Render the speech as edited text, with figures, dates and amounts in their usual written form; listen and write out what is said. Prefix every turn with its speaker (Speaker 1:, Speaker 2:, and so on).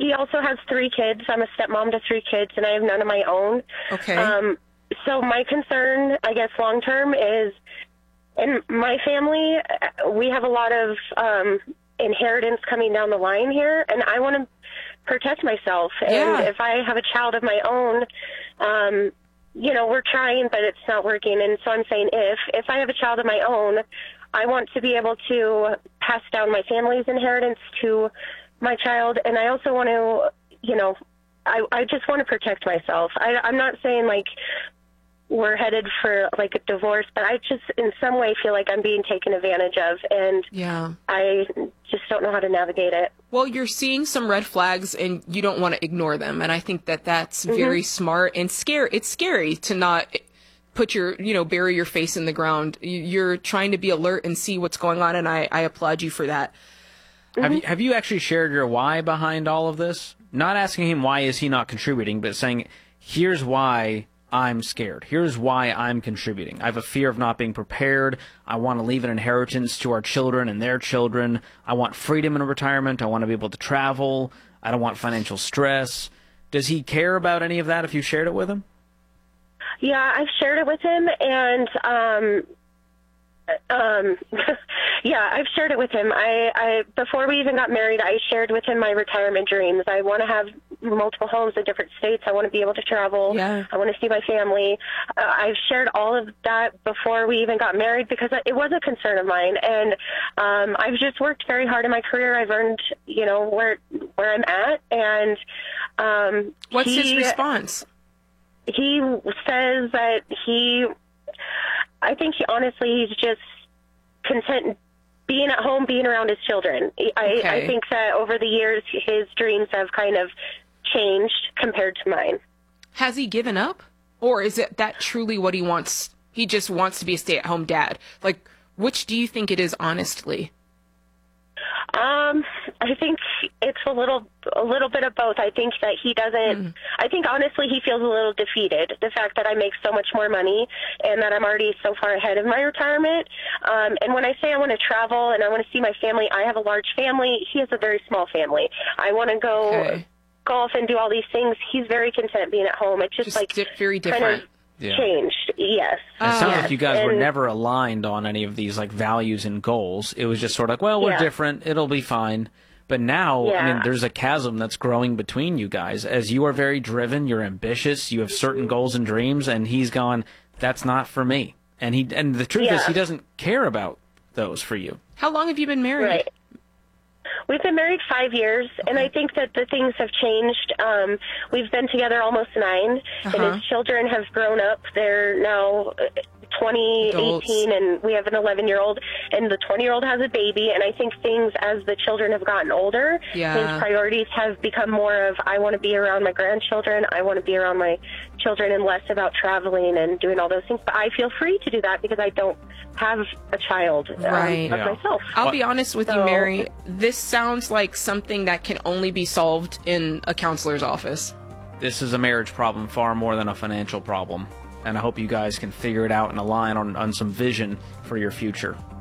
Speaker 1: he also has 3 kids. I'm a stepmom to 3 kids, and I have none of my own.
Speaker 2: Okay.
Speaker 1: So my concern, I guess, long term is, in my family, we have a lot of inheritance coming down the line here, and I want to protect myself.
Speaker 2: Yeah.
Speaker 1: And if I have a child of my own, you know, we're trying, but it's not working. And so I'm saying if I have a child of my own, I want to be able to pass down my family's inheritance to my child. And I also want to, you know, I just want to protect myself. I'm not saying, like, we're headed for, like, a divorce, but I just in some way feel like I'm being taken advantage of, and
Speaker 2: Yeah.
Speaker 1: I just don't know how to navigate it.
Speaker 2: Well, you're seeing some red flags and you don't want to ignore them. And I think that that's very smart and scary. It's scary to not put your, you know, bury your face in the ground. You're trying to be alert and see what's going on. And I applaud you for that.
Speaker 3: Have you actually shared your why behind all of this? Not asking him why is he not contributing, but saying, here's why I'm scared. Here's why I'm contributing. I have a fear of not being prepared. I want to leave an inheritance to our children and their children. I want freedom in retirement. I want to be able to travel. I don't want financial stress. Does he care about any of that if you shared it with him?
Speaker 1: Yeah, I've shared it with him, and yeah, I've shared it with him. I before we even got married, I shared with him my retirement dreams. I want to have multiple homes in different states. I want to be able to travel.
Speaker 2: Yeah.
Speaker 1: I want to see my family. I've shared all of that before we even got married because it was a concern of mine. And I've just worked very hard in my career. I've earned, you know, where I'm at. And
Speaker 2: What's his response?
Speaker 1: He says that I think he's just content being at home, being around his children. I think that over the years, his dreams have kind of changed compared to mine.
Speaker 2: Has he given up? Or is it that truly what he wants? He just wants to be a stay-at-home dad. Like, which do you think it is, honestly?
Speaker 1: I think it's a little bit of both. I think that he doesn't, I think honestly he feels a little defeated. The fact that I make so much more money and that I'm already so far ahead of my retirement. And when I say I want to travel and I want to see my family, I have a large family. He has a very small family. I want to go golf and do all these things. He's very content being at home. It's just like
Speaker 2: very different.
Speaker 1: Kind of changed. Yes.
Speaker 3: And it sounds like you guys were never aligned on any of these like values and goals. It was just sort of like, well, we're different. It'll be fine. But now, I mean, there's a chasm that's growing between you guys. As you are very driven, you're ambitious, you have certain goals and dreams, and he's gone, that's not for me. And the truth is, he doesn't care about those for you.
Speaker 2: How long have you been married?
Speaker 1: Right. We've been married 5 years, and I think that the things have changed. We've been together almost 9, and his children have grown up. They're now 20,
Speaker 2: Adults.
Speaker 1: 18, and we have an 11-year-old, and the 20-year-old has a baby. And I think things, as the children have gotten older, his priorities have become more of, I want to be around my grandchildren, I want to be around my children, and less about traveling and doing all those things. But I feel free to do that because I don't have a child of myself.
Speaker 2: I'll be honest with you, Mary. This sounds like something that can only be solved in a counselor's office.
Speaker 3: This is a marriage problem far more than a financial problem. And I hope you guys can figure it out and align on some vision for your future.